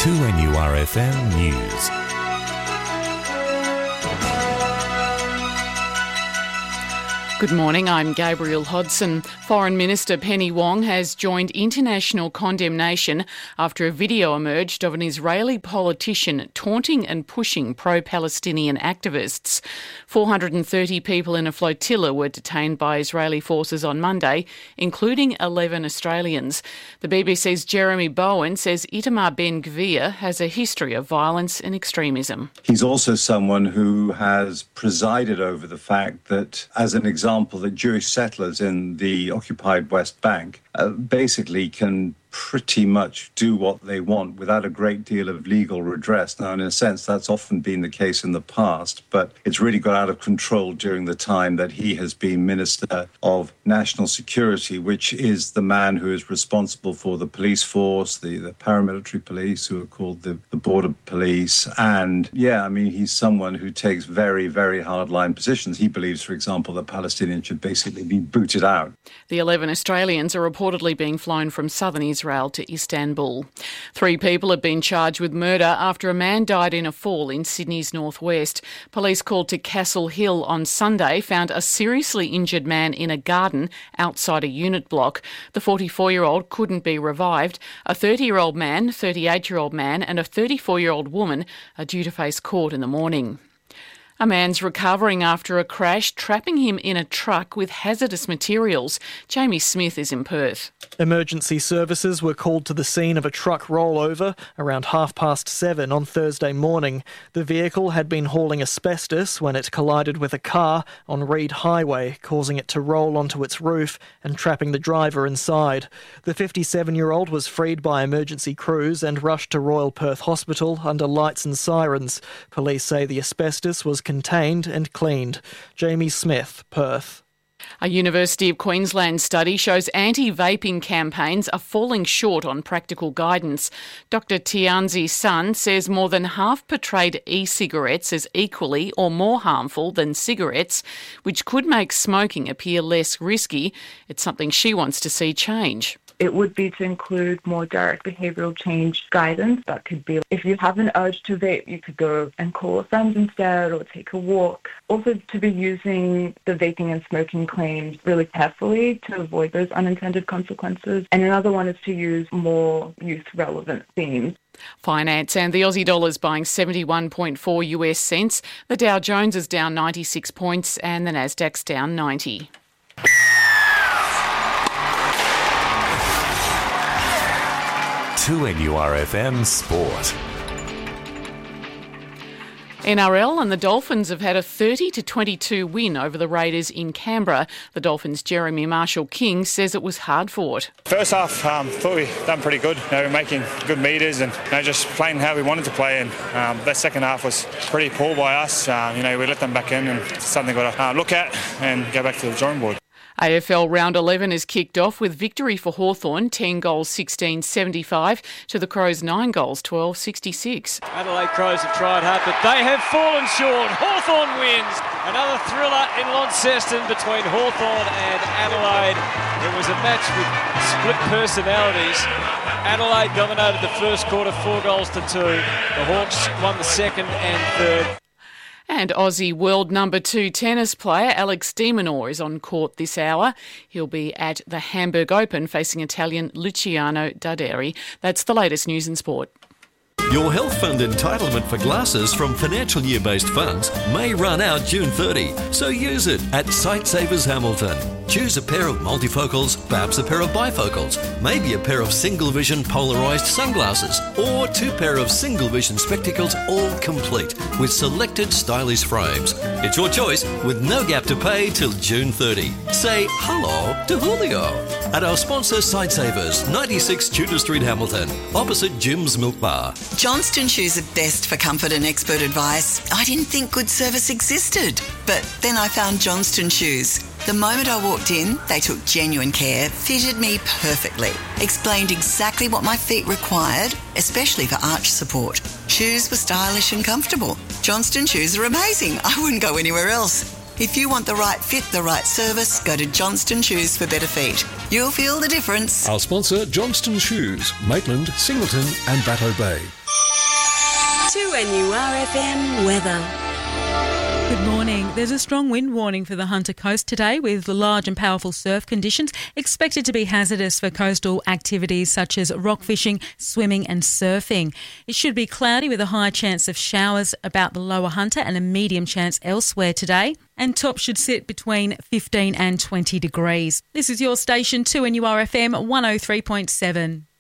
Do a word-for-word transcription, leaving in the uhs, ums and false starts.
two N U R F M News. Good morning, I'm Gabrielle Hodson. Foreign Minister Penny Wong has joined international condemnation after a video emerged of an Israeli politician taunting and pushing pro-Palestinian activists. four hundred thirty people in a flotilla were detained by Israeli forces on Monday, including eleven Australians. The B B C's Jeremy Bowen says Itamar Ben-Gvir has a history of violence and extremism. He's also someone who has presided over the fact that, as an example, example that Jewish settlers in the occupied West Bank uh, basically can pretty much do what they want without a great deal of legal redress. Now, in a sense, that's often been the case in the past, but it's really got out of control during the time that he has been Minister of National Security, which is the man who is responsible for the police force, the, the paramilitary police, who are called the, the border police. And yeah, I mean, he's someone who takes very, very hardline positions. He believes, for example, that Palestinians should basically be booted out. The eleven Australians are reportedly being flown from southern Israel to Istanbul. Three people have been charged with murder after a man died in a fall in Sydney's northwest. Police called to Castle Hill on Sunday found a seriously injured man in a garden outside a unit block. The forty-four-year-old couldn't be revived. A thirty-year-old man, thirty-eight-year-old man and a thirty-four-year-old woman are due to face court in the morning. A man's recovering after a crash, trapping him in a truck with hazardous materials. Jamie Smith is in Perth. Emergency services were called to the scene of a truck rollover around half past seven on Thursday morning. The vehicle had been hauling asbestos when it collided with a car on Reed Highway, causing it to roll onto its roof and trapping the driver inside. The fifty-seven-year-old was freed by emergency crews and rushed to Royal Perth Hospital under lights and sirens. Police say the asbestos was contained and cleaned. Jamie Smith, Perth. A University of Queensland study shows anti-vaping campaigns are falling short on practical guidance. Doctor Tianzi Sun says more than half portrayed e-cigarettes as equally or more harmful than cigarettes, which could make smoking appear less risky. It's something she wants to see change. It would be to include more direct behavioural change guidance. That could be if you have an urge to vape, you could go and call a friend instead or take a walk. Also to be using the vaping and smoking claims really carefully to avoid those unintended consequences. And another one is to use more youth-relevant themes. Finance and the Aussie dollar is buying seventy-one point four US cents. The Dow Jones is down ninety-six points and the Nasdaq's down ninety. two N U R F M Sport. N R L and the Dolphins have had a thirty to twenty-two win over the Raiders in Canberra. The Dolphins' Jeremy Marshall-King says it was hard fought. First half, um, thought we done pretty good. You know, we were making good meters and you know, just playing how we wanted to play. And um, that second half was pretty poor by us. Um, you know, we let them back in and it's something we've got to uh, look at and go back to the drawing board. A F L Round eleven is kicked off with victory for Hawthorn, ten goals sixteen seventy-five to the Crows nine goals twelve sixty-six. Adelaide Crows have tried hard, but they have fallen short. Hawthorn wins. Another thriller in Launceston between Hawthorn and Adelaide. It was a match with split personalities. Adelaide dominated the first quarter, four goals to two. The Hawks won the second and third. And Aussie world number two tennis player Alex de Minaur is on court this hour. He'll be at the Hamburg Open facing Italian Luciano Darderi. That's the latest news and sport. Your health fund entitlement for glasses from financial year-based funds may run out June thirtieth, so use it at Sightsavers Hamilton. Choose a pair of multifocals, perhaps a pair of bifocals, maybe a pair of single-vision polarised sunglasses, or two pair of single-vision spectacles, all complete with selected stylish frames. It's your choice with no gap to pay till June thirtieth. Say hello to Julio at our sponsor Sightsavers, ninety-six Tudor Street, Hamilton, opposite Jim's Milk Bar. Johnston Shoes are best for comfort and expert advice. I didn't think good service existed, but then I found Johnston Shoes. The moment I walked in, they took genuine care, fitted me perfectly, explained exactly what my feet required, especially for arch support. Shoes were stylish and comfortable. Johnston Shoes are amazing. I wouldn't go anywhere else. If you want the right fit, the right service, go to Johnston Shoes for better feet. You'll feel the difference. Our sponsor, Johnston Shoes, Maitland, Singleton and Batto Bay. two N U R F M weather. Good morning. There's a strong wind warning for the Hunter Coast today, with large and powerful surf conditions expected to be hazardous for coastal activities such as rock fishing, swimming and surfing. It should be cloudy with a high chance of showers about the lower Hunter and a medium chance elsewhere today. And tops should sit between fifteen and twenty degrees. This is your station, two N U R F M one oh three point seven.